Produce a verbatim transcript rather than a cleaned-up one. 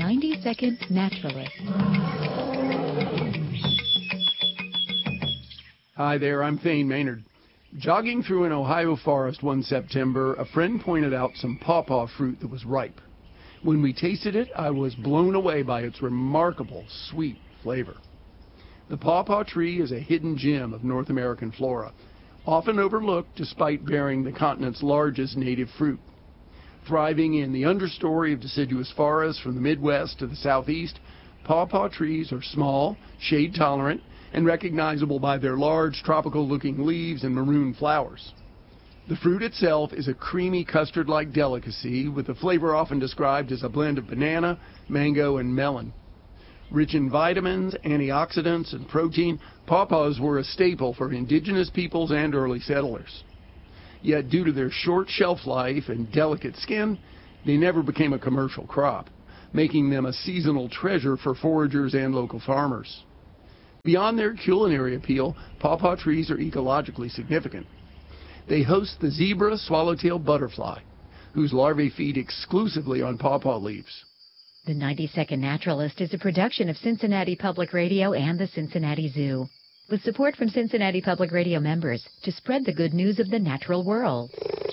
ninety second Naturalist. Hi there, I'm Thane Maynard. Jogging through an Ohio forest one September, a friend pointed out some pawpaw fruit that was ripe. When we tasted it, I was blown away by its remarkable sweet flavor. The pawpaw tree is a hidden gem of North American flora, often overlooked despite bearing the continent's largest native fruit. Thriving in the understory of deciduous forests from the Midwest to the Southeast, pawpaw trees are small, shade-tolerant, and recognizable by their large tropical-looking leaves and maroon flowers. The fruit itself is a creamy custard-like delicacy with a flavor often described as a blend of banana, mango, and melon. Rich in vitamins, antioxidants, and protein, pawpaws were a staple for indigenous peoples and early settlers. Yet due to their short shelf life and delicate skin, they never became a commercial crop, making them a seasonal treasure for foragers and local farmers. Beyond their culinary appeal, pawpaw trees are ecologically significant. They host the zebra swallowtail butterfly, whose larvae feed exclusively on pawpaw leaves. The ninety second Naturalist is a production of Cincinnati Public Radio and the Cincinnati Zoo, with support from Cincinnati Public Radio members to spread the good news of the natural world.